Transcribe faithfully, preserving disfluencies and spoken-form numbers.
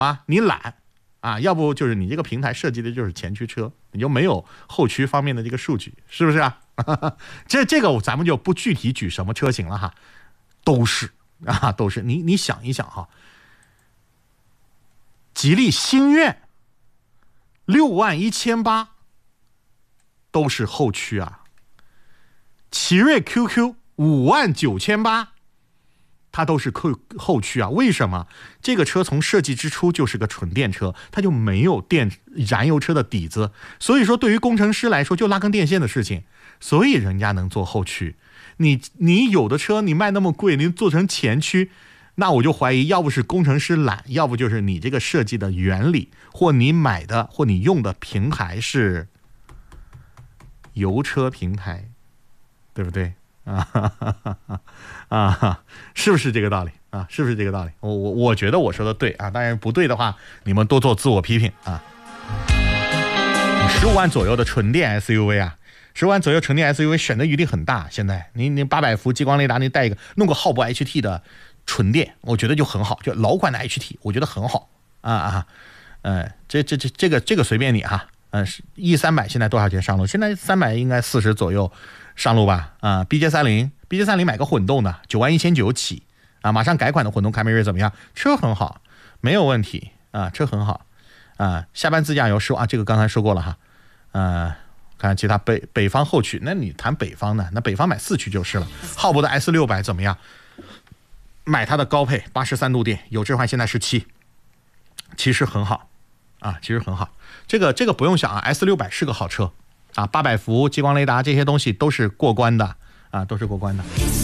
啊，你懒啊，要不就是你这个平台设计的就是前驱车，你就没有后驱方面的这个数据，是不是啊？这这个咱们就不具体举什么车型了哈，都是啊，都是。你你想一想哈，吉利星越六万一千八都是后驱啊，奇瑞 Q Q 五万九千八。它都是后后驱啊，为什么？这个车从设计之初就是个纯电车，它就没有电燃油车的底子，所以说对于工程师来说就拉根电线的事情，所以人家能做后驱。你你有的车你卖那么贵，你做成前驱，那我就怀疑，要不是工程师懒，要不就是你这个设计的原理，或你买的或你用的平台是油车平台，对不对？啊哈哈哈哈啊，是不是这个道理啊？是不是这个道理？我我我觉得我说的对啊，当然不对的话，你们多做自我批评啊。十五万左右的纯电 S U V 啊，十五万左右纯电 S U V 选择余地很大。现在你你八百伏激光雷达，你带一个弄个浩博 H T 的纯电，我觉得就很好，就老款的 H T， 我觉得很好啊啊，呃，这这这这个这个随便你哈，嗯、呃， E 三百现在多少钱上路？现在三百应该四十左右。上路吧啊 ！B J 三零 B J 三零买个混动的九万一千九起啊！马上改款的混动凯美瑞怎么样？车很好，没有问题啊，车很好啊。下班自驾游十啊，这个刚才说过了哈。呃，看其他北北方后驱，那你谈北方呢？那北方买四驱就是了。浩博的 S 六百怎么样？买它的高配八十三度电，有置换现在十七，其实很好啊，其实很好。这个这个不用想啊 ，S 六百是个好车。啊，八百伏激光雷达这些东西都是过关的啊，都是过关的。